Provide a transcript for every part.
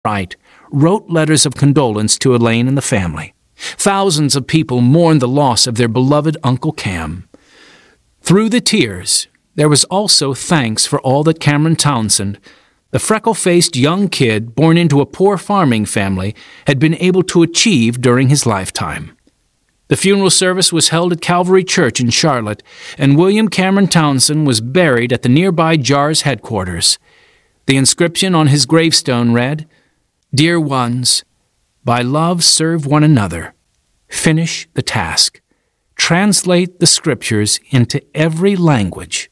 Wright wrote letters of condolence to Elaine and the family. Thousands of people mourned the loss of their beloved Uncle Cam. Through the tears, there was also thanks for all that Cameron Townsend, the freckle-faced young kid born into a poor farming family, had been able to achieve during his lifetime. The funeral service was held at Calvary Church in Charlotte, and William Cameron Townsend was buried at the nearby JARS headquarters. The inscription on his gravestone read, "Dear ones, by love serve one another. Finish the task. Translate the scriptures into every language."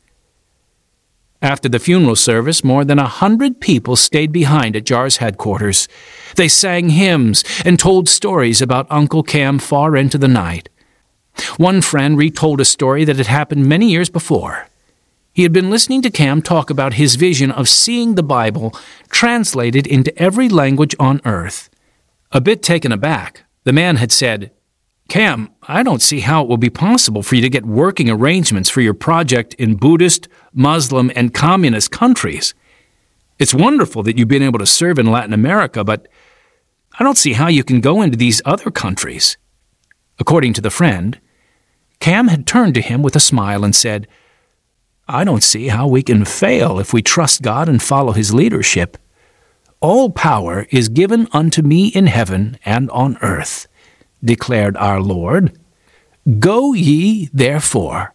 After the funeral service, more than 100 people stayed behind at JARS headquarters. They sang hymns and told stories about Uncle Cam far into the night. One friend retold a story that had happened many years before. He had been listening to Cam talk about his vision of seeing the Bible translated into every language on earth. A bit taken aback, the man had said, "Cam, I don't see how it will be possible for you to get working arrangements for your project in Buddhist, Muslim, and communist countries. It's wonderful that you've been able to serve in Latin America, but I don't see how you can go into these other countries." According to the friend, Cam had turned to him with a smile and said, "I don't see how we can fail if we trust God and follow His leadership. All power is given unto me in heaven and on earth, declared our Lord. Go ye, therefore."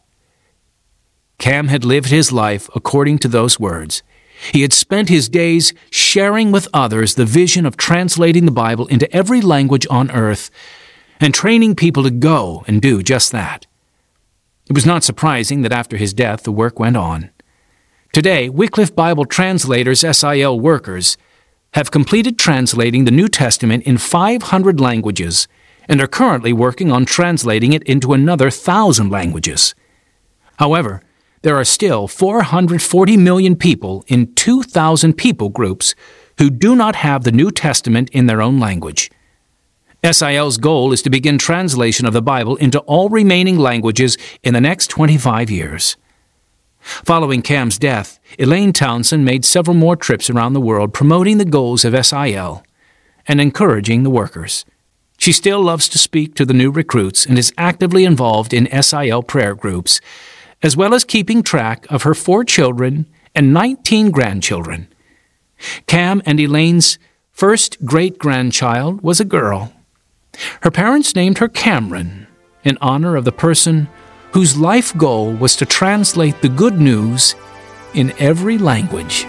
Cam had lived his life according to those words. He had spent his days sharing with others the vision of translating the Bible into every language on earth and training people to go and do just that. It was not surprising that after his death the work went on. Today, Wycliffe Bible Translators SIL workers have completed translating the New Testament in 500 languages and are currently working on translating it into another 1,000 languages. However, there are still 440 million people in 2,000 people groups who do not have the New Testament in their own language. SIL's goal is to begin translation of the Bible into all remaining languages in the next 25 years. Following Cam's death, Elaine Townsend made several more trips around the world promoting the goals of SIL and encouraging the workers. She still loves to speak to the new recruits and is actively involved in SIL prayer groups, as well as keeping track of her 4 children and 19 grandchildren. Cam and Elaine's first great-grandchild was a girl. Her parents named her Cameron in honor of the person whose life goal was to translate the good news in every language.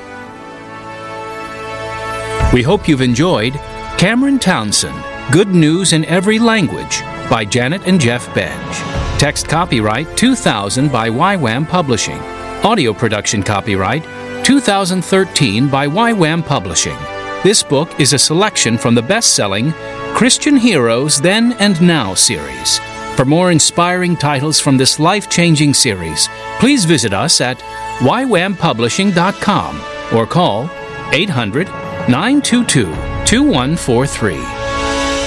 We hope you've enjoyed Cameron Townsend, Good News in Every Language by Janet and Jeff Benj. Text copyright 2000 by YWAM Publishing. Audio production copyright 2013 by YWAM Publishing. This book is a selection from the best-selling Christian Heroes Then and Now series. For more inspiring titles from this life-changing series, please visit us at ywampublishing.com or call 800-922-2143.